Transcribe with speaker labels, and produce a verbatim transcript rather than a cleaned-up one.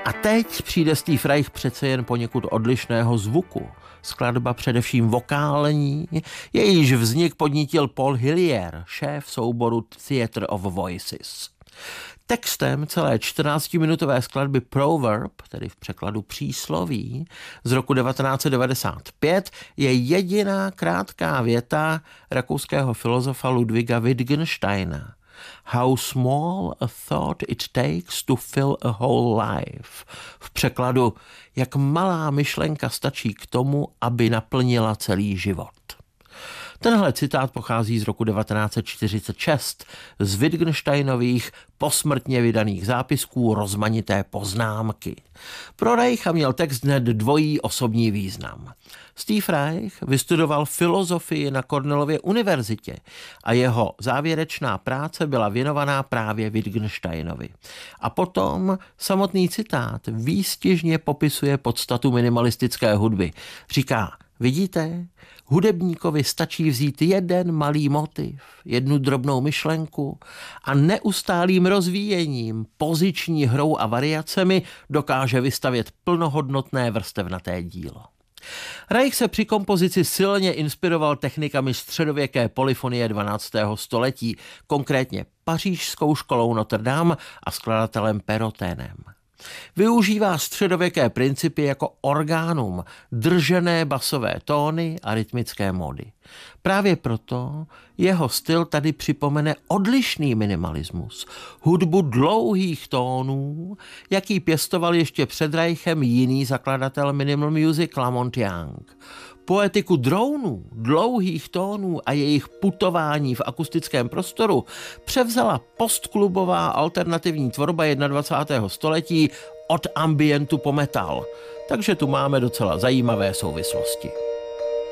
Speaker 1: A teď přijde Steve Reich přece jen poněkud odlišného zvuku. Skladba především vokální, jejíž vznik podnítil Paul Hillier, šéf souboru Theatre of Voices. Textem celé čtrnáctiminutové skladby Proverb, tedy v překladu přísloví, z roku devatenáct set devadesát pět je jediná krátká věta rakouského filozofa Ludwiga Wittgensteina. How small a thought it takes to fill a whole life. V překladu, jak malá myšlenka stačí k tomu, aby naplnila celý život. Tenhle citát pochází z roku devatenáct set čtyřicet šest z Wittgensteinových posmrtně vydaných zápisků Rozmanité poznámky. Pro Reicha měl text hned dvojí osobní význam. Steve Reich vystudoval filozofii na Cornellově univerzitě a jeho závěrečná práce byla věnovaná právě Wittgensteinovi. A potom samotný citát výstižně popisuje podstatu minimalistické hudby. Říká: vidíte, hudebníkovi stačí vzít jeden malý motiv, jednu drobnou myšlenku a neustálým rozvíjením, poziční hrou a variacemi dokáže vystavět plnohodnotné vrstevnaté dílo. Reich se při kompozici silně inspiroval technikami středověké polyfonie dvanáctého století, konkrétně pařížskou školou Notre Dame a skladatelem Perroténem. Využívá středověké principy jako orgánum, držené basové tóny a rytmické módy. Právě proto jeho styl tady připomene odlišný minimalismus, hudbu dlouhých tónů, jaký pěstoval ještě před Reichem jiný zakladatel minimal music Lamont Young. Poetiku dronů, dlouhých tónů a jejich putování v akustickém prostoru převzala postklubová alternativní tvorba dvacátého prvního století od ambientu po metal. Takže tu máme docela zajímavé souvislosti.